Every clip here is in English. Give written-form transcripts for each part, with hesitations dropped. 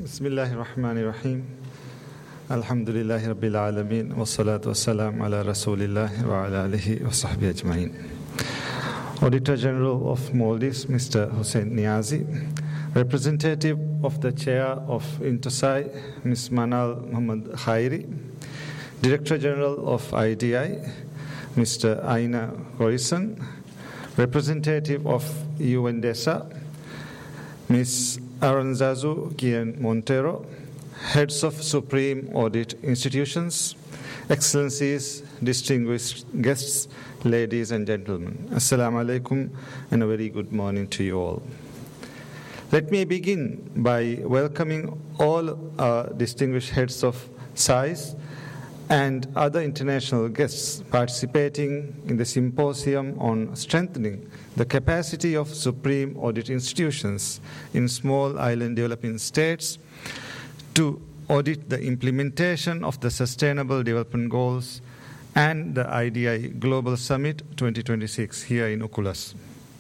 Bismillahirrahmanirrahim. Alhamdulillahi Rabbil Alameen. Wassalatu wassalam ala Rasulillahi wa ala alihi wa sahbihi ajma'in. Auditor General of Maldives, Mr. Hussein Niazi. Representative of the Chair of Intosai, Ms. Manal Muhammad Khairi. Director General of IDI, Mr. Aina Gorison. Representative of UNDESA, Ms. Aranzazu Gian Montero, Heads of Supreme Audit Institutions, Excellencies, distinguished guests, ladies and gentlemen. Assalamu alaikum and a very good morning to you all. Let me begin by welcoming all our distinguished heads of SAIS and other international guests participating in the symposium on strengthening the capacity of supreme audit institutions in small island developing states to audit the implementation of the Sustainable Development Goals and the IDI Global Summit 2026 here in Oculus.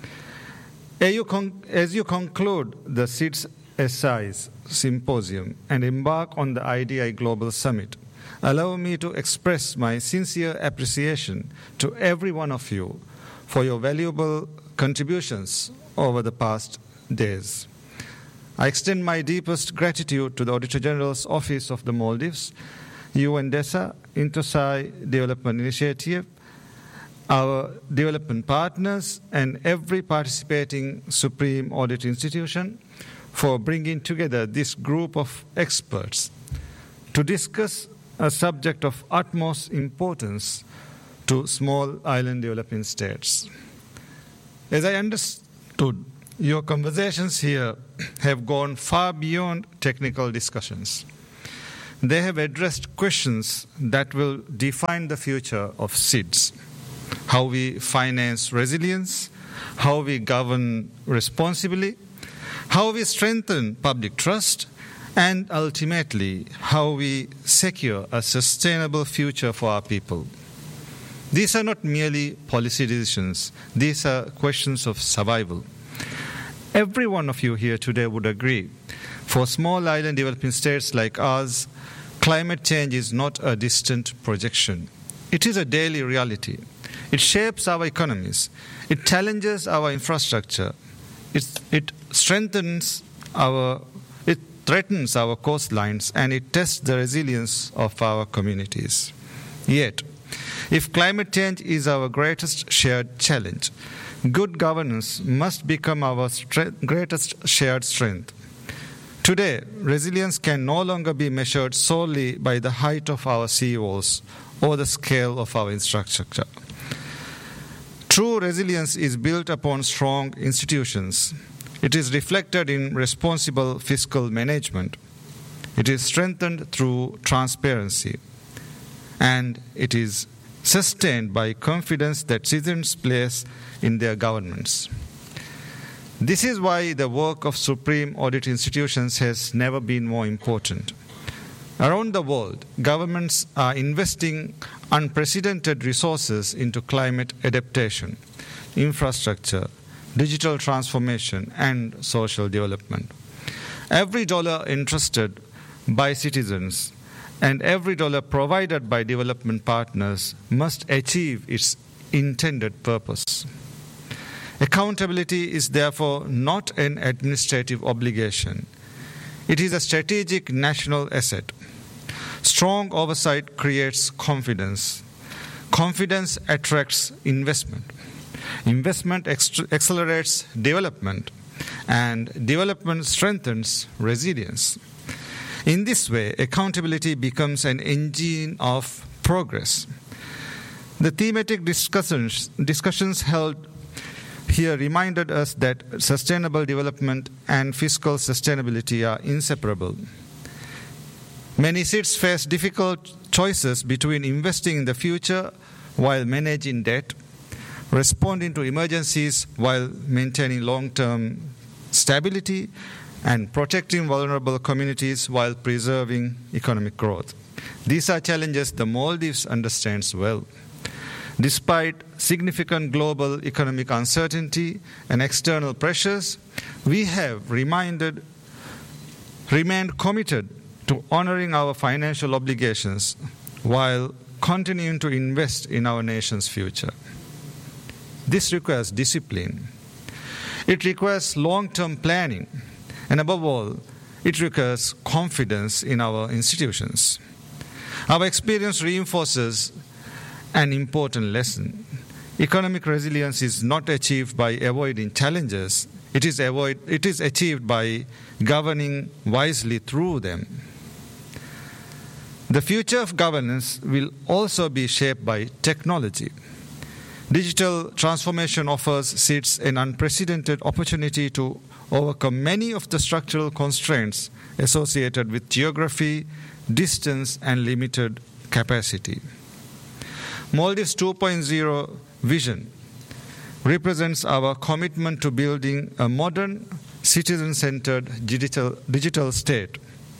As you conclude the SIDS SIs symposium and embark on the IDI Global Summit, allow me to express my sincere appreciation to every one of you for your valuable contributions over the past days. I extend my deepest gratitude to the Auditor General's Office of the Maldives, UNDESA, Intosai Development Initiative, our development partners, and every participating Supreme Audit Institution for bringing together this group of experts to discuss a subject of utmost importance to small island developing states. As I understood, your conversations here have gone far beyond technical discussions. They have addressed questions that will define the future of SIDS: how we finance resilience, how we govern responsibly, how we strengthen public trust, and ultimately, how we secure a sustainable future for our people. These are not merely policy decisions. These are questions of survival. Every one of you here today would agree, for small island developing states like ours, climate change is not a distant projection. It is a daily reality. It shapes our economies. It challenges our infrastructure. It threatens our coastlines, and it tests the resilience of our communities. Yet, if climate change is our greatest shared challenge, good governance must become our greatest shared strength. Today, resilience can no longer be measured solely by the height of our seawalls or the scale of our infrastructure. True resilience is built upon strong institutions. It is reflected in responsible fiscal management. It is strengthened through transparency. And it is sustained by confidence that citizens place in their governments. This is why the work of supreme audit institutions has never been more important. Around the world, governments are investing unprecedented resources into climate adaptation, infrastructure, digital transformation, and social development. Every dollar entrusted by citizens and every dollar provided by development partners must achieve its intended purpose. Accountability is therefore not an administrative obligation. It is a strategic national asset. Strong oversight creates confidence. Confidence attracts investment. Investment accelerates development, and development strengthens resilience. In this way, accountability becomes an engine of progress. The thematic discussions held here reminded us that sustainable development and fiscal sustainability are inseparable. Many SIDS face difficult choices between investing in the future while managing debt, responding to emergencies while maintaining long-term stability, and protecting vulnerable communities while preserving economic growth. These are challenges the Maldives understands well. Despite significant global economic uncertainty and external pressures, we have remained remained committed to honoring our financial obligations while continuing to invest in our nation's future. This requires discipline. It requires long-term planning, and above all, it requires confidence in our institutions. Our experience reinforces an important lesson. Economic resilience is not achieved by avoiding challenges. It is achieved by governing wisely through them. The future of governance will also be shaped by technology. Digital transformation offers SIDS an unprecedented opportunity to overcome many of the structural constraints associated with geography, distance, and limited capacity. Maldives 2.0 vision represents our commitment to building a modern, citizen-centered digital state.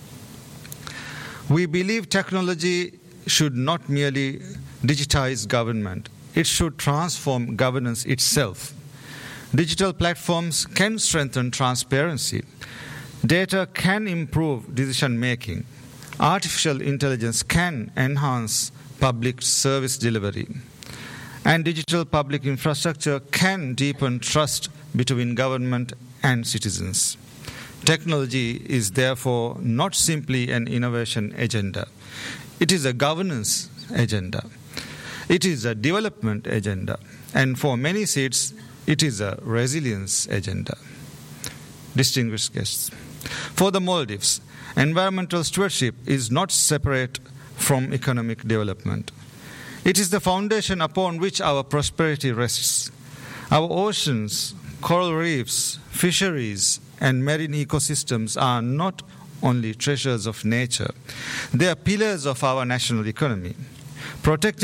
We believe technology should not merely digitize government, it should transform governance itself. Digital platforms can strengthen transparency. Data can improve decision-making. Artificial intelligence can enhance public service delivery. And digital public infrastructure can deepen trust between government and citizens. Technology is therefore not simply an innovation agenda. It is a governance agenda. It is a development agenda. And for many SIDS, it is a resilience agenda. Distinguished guests, for the Maldives, environmental stewardship is not separate from economic development. It is the foundation upon which our prosperity rests. Our oceans, coral reefs, fisheries, and marine ecosystems are not only treasures of nature, they are pillars of our national economy. Protecting